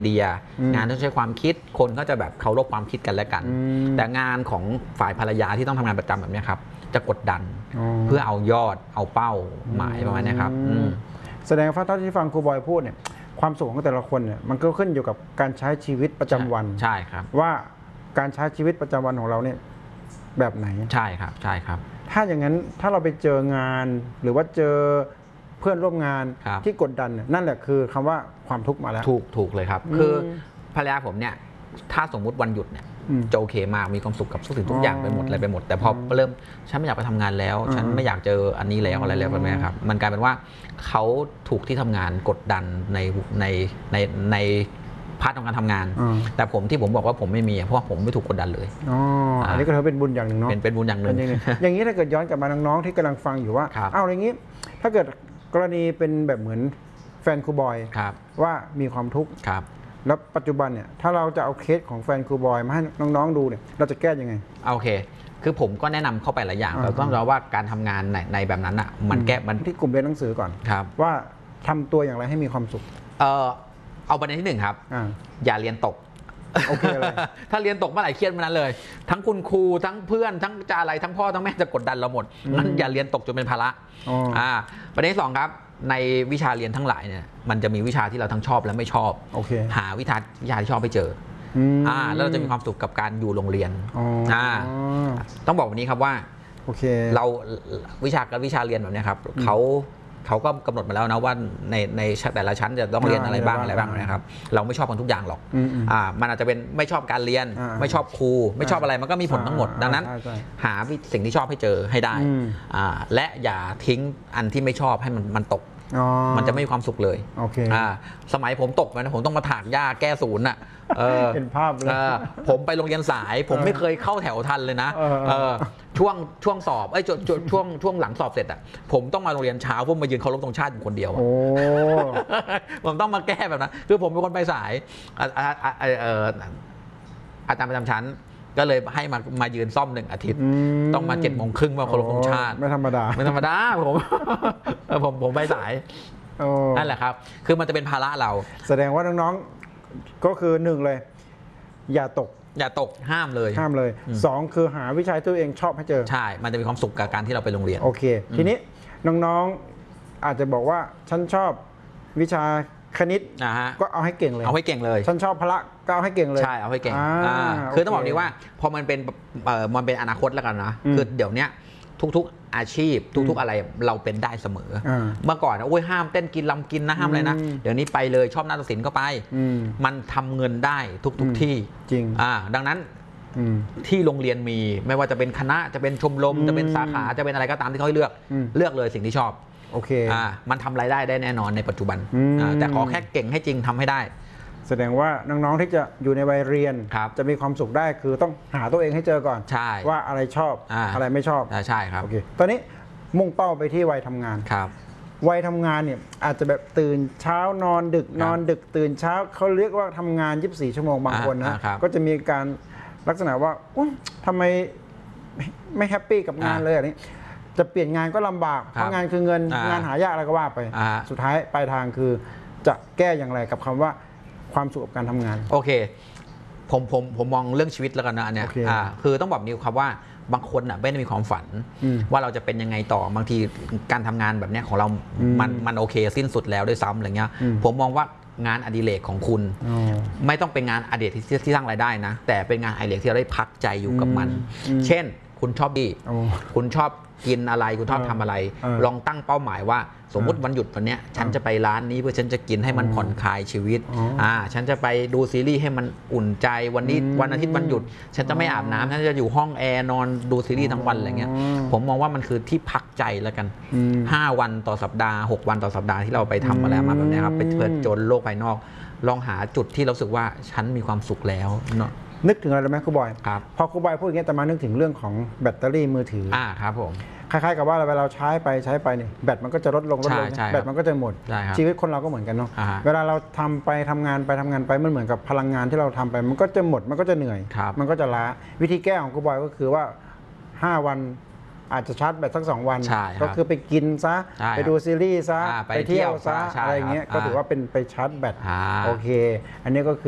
เดียงานต้องใช้ความคิดคนก็จะแบบเคารพความคิดกันและกันแต่งานของฝ่ายภรรยาที่ต้องทำงานประจำแบบนี้ครับจะกดดันเพื่อเอายอดเอาเป้าหมายประมาณนี้ครับแสดงว่าเท่าที่ฟังครูบอยพูดเนี่ยความสุขของแต่ละคนเนี่ยมันก็ขึ้นอยู่กับการใช้ชีวิตประจำวันใช่ครับว่าการใช้ชีวิตประจำวันของเราเนี่ยแบบไหนใช่ครับใช่ครับถ้าอย่างนั้นถ้าเราไปเจองานหรือว่าเจอเพื่อนร่วมงานที่กดดันนั่นแหละคือคำว่าความทุกข์มาแล้วถูกเลยครับคือภรรยาผมเนี่ยถ้าสมมุติวันหยุดเนี่ยจะโอเคมากมีความสุขกับทุกสิ่งทุกอย่างไปหมดอะไรไปหมดแต่พอเริ่มฉันไม่อยากไปทำงานแล้วฉันไม่อยากเจออันนี้แล้วอะไรแล้วแบบนี้ครับมันกลายเป็นว่าเขาถูกที่ทำงานกดดันในพาร์ทของการทำงานแต่ที่ผมบอกว่าผมไม่มีเพราะว่าผมไม่ถูกกดดันเลยอันนี้ก็ถือเป็นบุญอย่างหนึ่งเนาะเป็นบุญอย่างหนึ่งอย่างนี้ถ้าเกิดย้อนกลับมาน้องๆที่กำลังฟังอยู่ว่าเอาอย่างนี้ถ้าเกิดกรณีเป็นแบบเหมือนแฟนครูบอยว่ามีความทุกข์แล้วปัจจุบันเนี่ยถ้าเราจะเอาเคสของแฟนครูบอยมาให้น้องๆดูเนี่ยเราจะแก้ยังไงโอเคคือผมก็แนะนำเข้าไปหลายอย่างเราต้องรู้ว่าการทำงานในแบบนั้นอ่ะมันแก้มันที่กลุ่มเรียนหนังสือก่อนว่าทำตัวอย่างไรให้มีความสุขเอาประเด็นที่1ครับอย่าเรียนตกโอเคเลยถ้าเรียนตกเมื่อไหร่เครียดเมื่อนั้นเลยทั้งคุณครูทั้งเพื่อนทั้งจะอะไรทั้งพ่อทั้งแม่จะกดดันเราหมดงั้นอย่าเรียนตกจนเป็นภาระประเด็นที่2ครับในวิชาเรียนทั้งหลายเนี่ยมันจะมีวิชาที่เราทั้งชอบและไม่ชอบหาวิชาที่ชอบไปเจอแล้วเราจะมีความสุขกับการอยู่โรงเรียนต้องบอกวันนี้ครับว่าเราวิชาเรียนแบบนี้ครับเขาก็กำหนดมาแล้วนะว่าในแต่ละชั้นจะต้องเรียนอะไรบ้างนะครับเราไม่ชอบกันทุกอย่างหรอกมันอาจจะเป็นไม่ชอบการเรียนไม่ชอบครูไม่ชอบอะไรมันก็มีผลทั้งหมดดังนั้นหาสิ่งที่ชอบให้เจอให้ได้และอย่าทิ้งอันที่ไม่ชอบให้มันตกมันจะไม่มีความสุขเลยสมัยผมตกนะผมต้องมาถากหญ้าแก้ศูนย์เป็นภาพเลยผมไปโรงเรียนสายผมไม่เคยเข้าแถวทันเลยนะช่วงสอบช่วงหลังสอบเสร็จอ่ะผมต้องมาโรงเรียนเช้าเพื่อมายืนเคารพธงชาติอยู่คนเดียวผมต้องมาแก้แบบนั้นคือผมเป็นคนไปสายอาจารย์ประจำชั้นก็เลยให้มายืนซ่อม1 อาทิตย์ต้องมา7:30มาเคารพธงชาติไม่ธรรมดาผมไปสายนั่นแหละครับคือมันจะเป็นภาระเราแสดงว่าน้องๆก็คือ1เลยอย่าตกห้ามเลย 2คือหาวิชาตัวเองชอบให้เจอใช่มันจะมีความสุขกับการที่เราไปโรงเรียนโอเคทีนี้น้องๆอาจจะบอกว่าฉันชอบวิชาคณิตก็เอาให้เก่งเลยฉันชอบพละก็เอาให้เก่งเลยใช่เอาให้เก่งคือต้องบอกดีว่าพอมันเป็นอนาคตแล้วกันนะคือเดี๋ยวนี้ทุกๆอาชีพทุกๆอะไรเราเป็นได้เสมอเมื่อก่อนโอ้ยห้ามเต้นกินลำกินนะห้ามอะไรนะเดี๋ยวนี้ไปเลยชอบนาฏศิลป์ก็ไปมันทำเงินได้ทุกที่จริงดังนั้นที่โรงเรียนมีไม่ว่าจะเป็นคณะจะเป็นชมรมจะเป็นสาขาจะเป็นอะไรก็ตามที่เขาให้เลือกเลยสิ่งที่ชอบโอเคมันทำรายได้แน่นอนในปัจจุบันแต่ขอแค่เก่งให้จริงทำให้ได้แสดงว่าน้องๆที่จะอยู่ในวัยเรียนจะมีความสุขได้คือต้องหาตัวเองให้เจอก่อนว่าอะไรชอบอะไรไม่ชอบใช่ครับโอเคตอนนี้มุ่งเป้าไปที่วัยทำงานวัยทำงานเนี่ยอาจจะแบบตื่นเช้านอนดึกตื่นเช้าเขาเรียกว่าทำงาน24 ชั่วโมงบางคนนะก็จะมีการลักษณะว่าทำไมไม่แฮปปี้กับงานเลยอันนี้จะเปลี่ยนงานก็ลำบากเพราะงานคือเงินงานหายากอะไรก็ว่าไปสุดท้ายปลายทางคือจะแก้อย่างไรกับคำว่าความสุขกับการทำงานโอเคผมมองเรื่องชีวิตแล้วกันนะอันเนี้ยคือต้องบอกนี้ครับว่าบางคนไม่ได้มีความฝันว่าเราจะเป็นยังไงต่อบางทีการทำงานแบบนี้ของเรามันโอเคสิ้นสุดแล้วด้วยซ้ำอะไรเงี้ยผมมองว่างานอดิเรกของคุณไม่ต้องเป็นงานอดิเรกที่สร้างรายได้นะแต่เป็นงานอดิเรกที่เราได้พักใจอยู่กับมันเช่นคุณชอบคุณชอบกินอะไรคุณชอบทำอะไรลองตั้งเป้าหมายว่าสมมุติวันหยุดวันนี้ฉันจะไปร้านนี้เพื่อฉันจะกินให้มันผ่อนคลายชีวิตฉันจะไปดูซีรีส์ให้มันอุ่นใจวันนี้วันอาทิตย์วันหยุดฉันจะไม่อาบน้ำฉันจะอยู่ห้องแอร์นอนดูซีรีส์ทั้งวันอะไรเงี้ยผมมองว่ามันคือที่พักใจแล้วกัน5 วันต่อสัปดาห์6 วันต่อสัปดาห์ที่เราไปทำอะไรมาแบบนี้ครับไปเผชิญโลกภายนอกลองหาจุดที่เราสึกว่าฉันมีความสุขแล้วเนาะนึกถึงอะไรไหมครูบอยพอครูบอยพูดอย่างนี้แต่มานึกถึงเรื่องของแบตเตอรี่มือถือครับผมคล้ายๆกับว่าเวลาเราใช้ไปเนี่ยแบตมันก็จะลดลงแบตมันก็จะหมดชีวิตคนเราก็เหมือนกันเนาะเวลาเราทำงานไปมันเหมือนกับพลังงานที่เราทำไปมันก็จะหมดมันก็จะเหนื่อยมันก็จะล้าวิธีแก้ของครูบอยก็คือว่า5 วันอาจจะชาร์จแบตสัก2 วันใช่ครับก็คือไปกินซะใช่ครับไปดูซีรีส์ซะไปไปเที่ยวซะใช่อะไรเงี้ยครับก็ถือว่าเป็นไปชาร์จแบตโอเค อันนี้ก็คือ